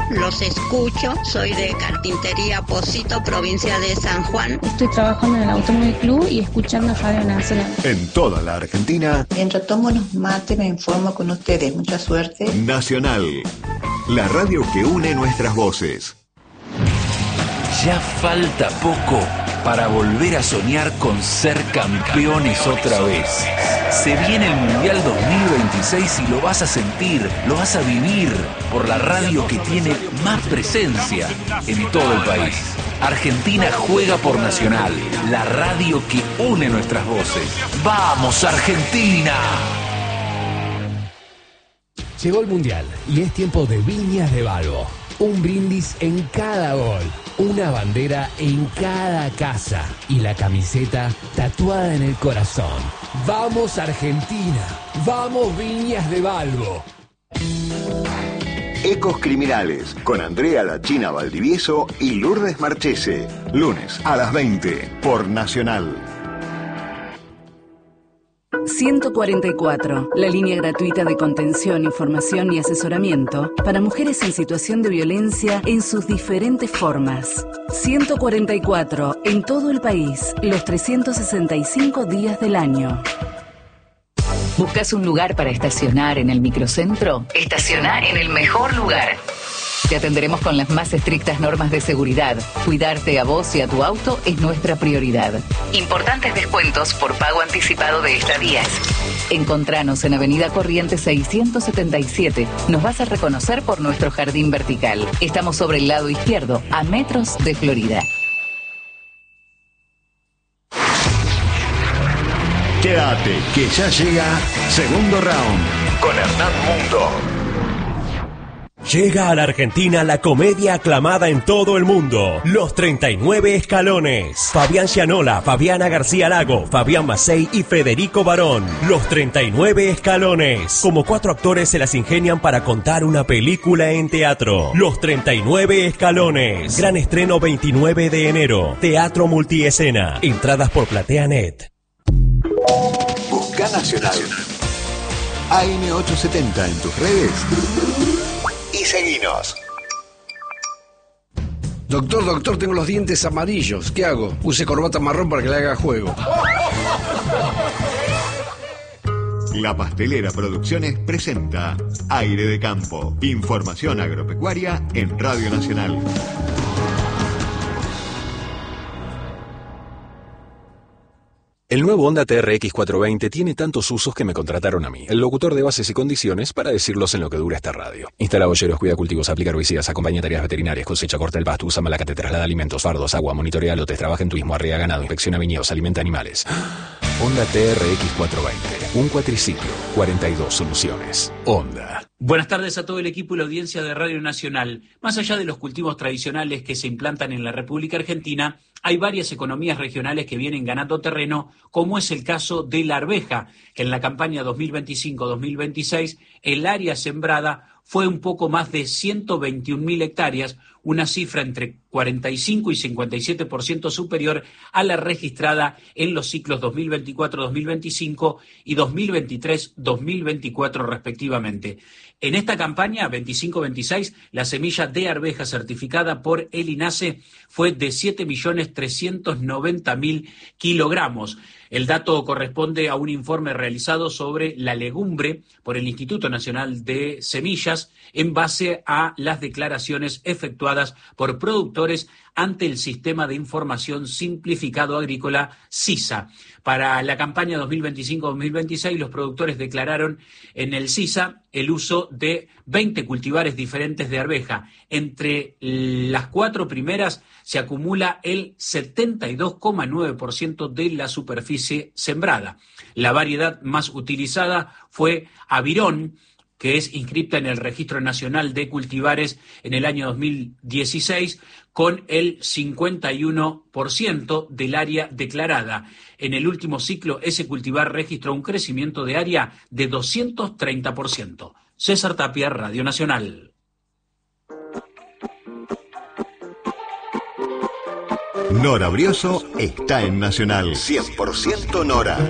los escucho. Soy de Carpintería Pocito, provincia de San Juan. Estoy trabajando en el Automóvil Club y escuchando Radio Nacional. En toda la Argentina. Mientras tomo unos mates me informo con ustedes. Mucha suerte. Nacional, la radio que une nuestras voces. Ya falta poco para volver a soñar con ser campeones otra vez. Se viene el Mundial 2026 y lo vas a sentir, lo vas a vivir por la radio que tiene más presencia en todo el país. Argentina juega por Nacional, la radio que une nuestras voces. ¡Vamos, Argentina! Llegó el Mundial y es tiempo de Viñas de Balbo. Un brindis en cada gol, una bandera en cada casa y la camiseta tatuada en el corazón. ¡Vamos Argentina! ¡Vamos Viñas de Balbo! Ecos Criminales con Andrea La China Valdivieso y Lourdes Marchese. Lunes a las 20 por Nacional. 144, la línea gratuita de contención, información y asesoramiento para mujeres en situación de violencia en sus diferentes formas. 144, en todo el país, los 365 días del año. ¿Buscas un lugar para estacionar en el microcentro? Estaciona en el mejor lugar. Te atenderemos con las más estrictas normas de seguridad. Cuidarte a vos y a tu auto es nuestra prioridad. Importantes descuentos por pago anticipado de estadías. Encontranos en Avenida Corrientes 677. Nos vas a reconocer por nuestro jardín vertical. Estamos sobre el lado izquierdo, a metros de Florida. Quédate, que ya llega Segundo Round con Hernán Mundo. Llega a la Argentina la comedia aclamada en todo el mundo, Los 39 Escalones. Fabián Gianola, Fabiana García Lago, Fabián Macei y Federico Barón. Los 39 Escalones. Como 4 actores se las ingenian para contar una película en teatro. Los 39 Escalones. Gran estreno 29 de enero. Teatro multiescena. Entradas por PlateaNet. Busca Nacional. AM870 en tus redes. Y seguinos. Doctor, tengo los dientes amarillos. ¿Qué hago? Use corbata marrón para que le haga juego. La Pastelera Producciones presenta Aire de Campo. Información agropecuaria en Radio Nacional. El nuevo Honda TRX 420 tiene tantos usos que me contrataron a mí, el locutor de bases y condiciones, para decirlos en lo que dura esta radio. Instala bolleros, cuida cultivos, aplica herbicidas, acompaña tareas veterinarias, cosecha, corta el pasto, usa malacate, traslada alimentos, fardos, agua, monitorea lotes, trabaja en turismo, arrea ganado, inspecciona viñedos, alimenta animales. Honda TRX 420, un cuatriciclo, 42 soluciones. Honda. Buenas tardes a todo el equipo y la audiencia de Radio Nacional. Más allá de los cultivos tradicionales que se implantan en la República Argentina, hay varias economías regionales que vienen ganando terreno, como es el caso de la arveja, que en la campaña 2025-2026 el área sembrada fue un poco más de 121.000 hectáreas, una cifra entre 45 y 57% superior a la registrada en los ciclos 2024-2025 y 2023-2024 respectivamente. En esta campaña 25-26, la semilla de arveja certificada por el INASE fue de 7.390.000 kilogramos. El dato corresponde a un informe realizado sobre la legumbre por el Instituto Nacional de Semillas en base a las declaraciones efectuadas por productores ante el Sistema de Información Simplificado Agrícola, SISA. Para la campaña 2025-2026, los productores declararon en el SISA el uso de 20 cultivares diferentes de arveja. Entre las 4 primeras se acumula el 72,9% de la superficie sembrada. La variedad más utilizada fue Avirón, que es inscripta en el Registro Nacional de Cultivares en el año 2016, con el 51% del área declarada. En el último ciclo, ese cultivar registró un crecimiento de área de 230%. César Tapia, Radio Nacional. Nora Brioso está en Nacional. 100% Nora.